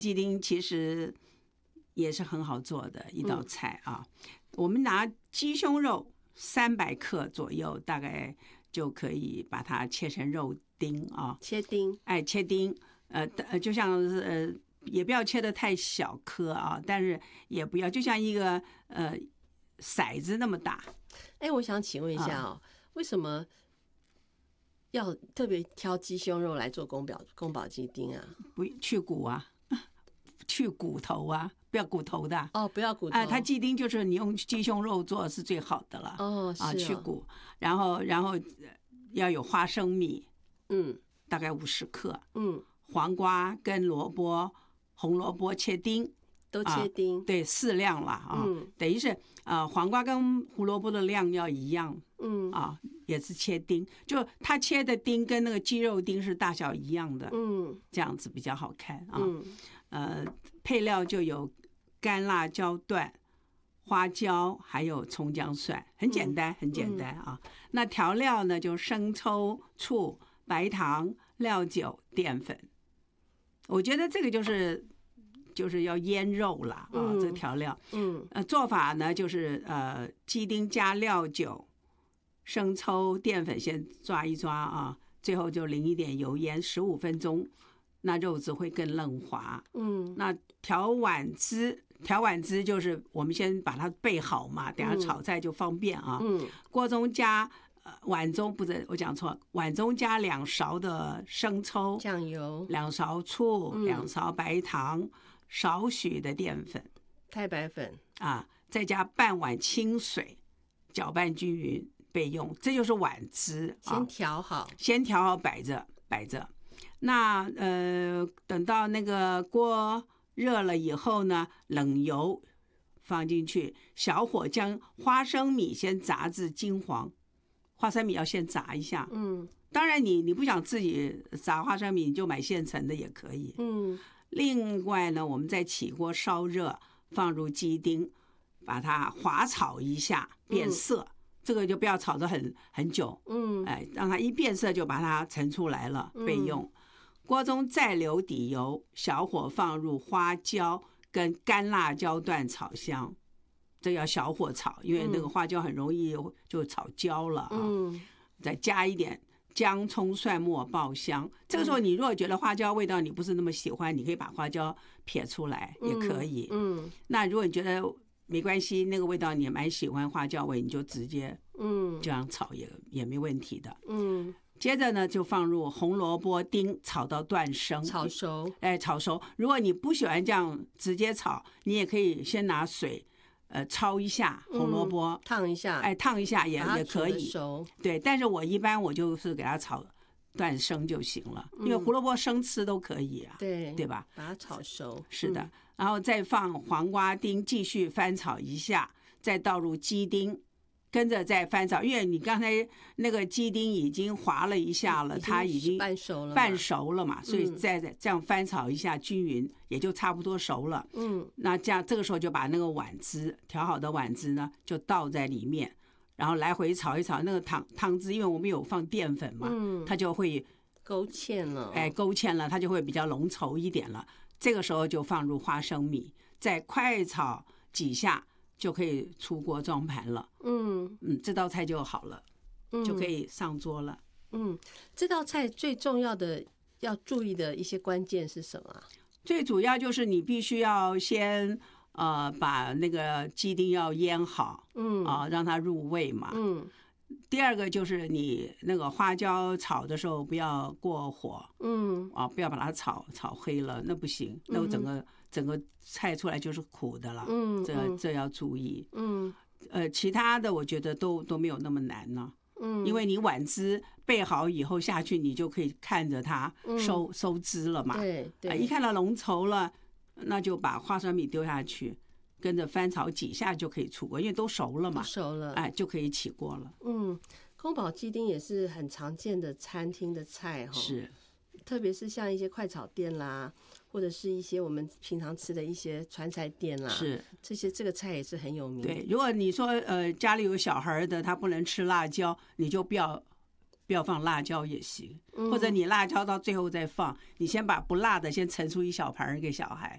鸡丁其实也是很好做的一道菜啊。我们拿鸡胸肉300克左右，大概就可以把它切成肉丁啊， 切丁， 切丁，就像也不要切得太小颗啊，但是也不要就像一个骰子那么大。 我想请问一下为什么要特别挑鸡胸肉来做宫保鸡丁啊？ 不去骨啊，去骨头啊，不要骨头的不要骨头。 它鸡丁就是你用鸡胸肉做是最好的了去骨，然后要有花生米，大概50克，黄瓜跟萝卜、红萝卜切丁。 都切丁， 对，4量了等于是黄瓜跟胡萝卜的量要一样，也是切丁，就它切的丁跟那个鸡肉丁是大小一样的，这样子比较好看配料就有干辣椒段、花椒，还有葱姜蒜，很简单，很简单那调料呢，就生抽、醋、白糖、料酒、淀粉。我觉得这个就是要腌肉啦这个调料。做法呢就是鸡丁加料酒、生抽、淀粉先抓一抓最后就淋一点油盐15分钟，那肉质会更嫩滑。那调碗汁就是我们先把它备好嘛，等下炒菜就方便锅中加碗中不是我讲错，碗中加2勺的生抽、 酱油、 2勺醋、2勺白糖、少许的淀粉、 太白粉再加半碗清水，搅拌均匀备用。这就是碗汁先调好， 摆着。那等到那个锅热了以后呢，冷油放进去，小火将花生米先炸至金黄。花生米要先炸一下，当然你不想自己炸花生米，你就买现成的也可以，另外呢，我们再起锅烧热，放入鸡丁，把它滑炒一下变色，这个就不要炒得很久，让它一变色就把它盛出来了备用。锅中再留底油，小火放入花椒跟干辣椒段炒香，这要小火炒，因为那个花椒很容易就炒焦了再加一点姜葱蒜末爆香。这个时候你如果觉得花椒味道你不是那么喜欢，你可以把花椒撇出来也可以。那如果你觉得没关系，那个味道你也蛮喜欢花椒味，你就直接这样炒也没问题的。接着呢，就放入红萝卜丁，炒到断生， 炒熟。 炒熟。如果你不喜欢这样直接炒，你也可以先拿水焯一下红萝卜， 烫一下， 烫一下也可以。 熟。 对，但是我一般就是给它炒断生就行了，因为胡萝卜生吃都可以对吧？ 把它炒熟。 是的，然后再放黄瓜丁，继续翻炒一下，再倒入鸡丁。跟着再翻炒，因为你刚才那个鸡丁已经滑了一下了，它已经半熟了嘛， 所以再这样翻炒一下均匀，也就差不多熟了。那这个时候就把那个碗汁调好的碗汁呢，就倒在里面，然后来回炒一炒。那个汤汁，因为我们有放淀粉嘛，它就会勾芡了， 它就会比较浓稠一点了。这个时候就放入花生米，再快炒几下。就可以出锅装盘了，这道菜就好了，就可以上桌了。 这道菜最重要的要注意的一些关键是什么？ 最主要就是你必须要先把那个鸡丁要腌好，让它入味嘛。第二个就是你那个花椒炒的时候不要过火，不要把它炒黑了，那不行，那整个菜出来就是苦的了，这要注意。其他的我觉得都没有那么难呢，因为你碗汁备好以后下去，你就可以看着它收汁了嘛。 对， 一看到浓稠了，那就把花生米丢下去。跟着翻炒几下就可以出锅，因为都熟了嘛，就可以起锅了。 宫保鸡丁也是很常见的餐厅的菜是， 特别是像一些快炒店啦，或者是一些我们平常吃的一些川菜店啦， 是这个菜也是很有名。 对，如果你说家里有小孩的，他不能吃辣椒，你就不要放辣椒也行，或者你辣椒到最后再放，你先把不辣的先盛出一小盘给小孩，